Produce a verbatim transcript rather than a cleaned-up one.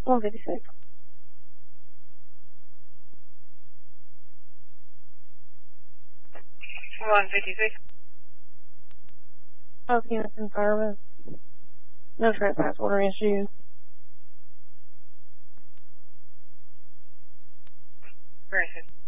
one fifty-six. one fifty-six. Both units in service. No trespass order issued. Very good.